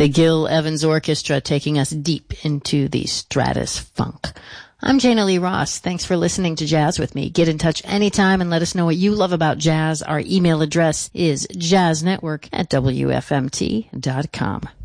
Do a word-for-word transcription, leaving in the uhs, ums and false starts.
The Gil Evans Orchestra taking us deep into the Stratus Funk. I'm Jana Lee Ross. Thanks for listening to Jazz with me. Get in touch anytime and let us know what you love about jazz. Our email address is jazznetwork at W F M T dot com.